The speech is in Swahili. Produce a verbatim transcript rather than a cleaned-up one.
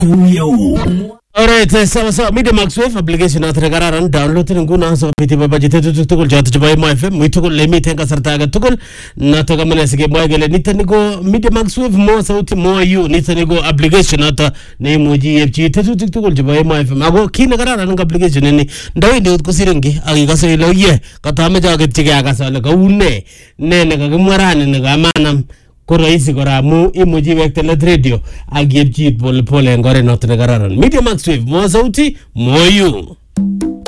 Alright, sawa sawa. Media Max Wave application at regararan download nguna so piti baba jite tukul jatu jaba mo F M muitukul lemi tenga sartaga tukul na toga mane sige moegele nitanigo Media Max Wave mo sauti mo you nitanigo application ata ne moji F G tetu tukul jaba mo F M ago kina gararan ng application ni ndawi ndi kusiringi agi kaso ilo ye katame jaga chige agasa le kaune ne ne kagumwarane ne kamanam Koraisi koramu imuji wektelet radio agiepchit pole pole ngore not negararan Media Max Wave mo sauti mo you